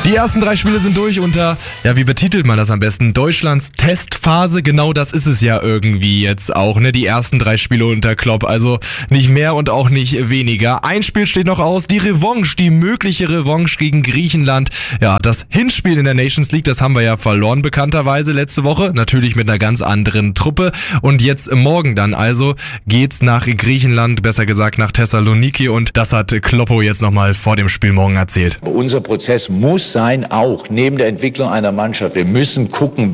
Die ersten 3 Spiele sind durch unter, wie betitelt man das am besten? Deutschlands Testphase. Genau das ist es ja irgendwie jetzt auch, ne? Die ersten 3 Spiele unter Klopp. Also nicht mehr und auch nicht weniger. Ein Spiel steht noch aus. Die Revanche, die mögliche Revanche gegen Griechenland. Ja, das Hinspiel in der Nations League, das haben wir ja verloren bekannterweise letzte Woche. Natürlich mit einer ganz anderen Truppe. Und jetzt morgen dann also geht's nach Griechenland, besser gesagt nach Thessaloniki. Und das hat Kloppo jetzt nochmal vor dem Spiel morgen erzählt. Unser Prozess muss sein, auch neben der Entwicklung einer Mannschaft. Wir müssen gucken,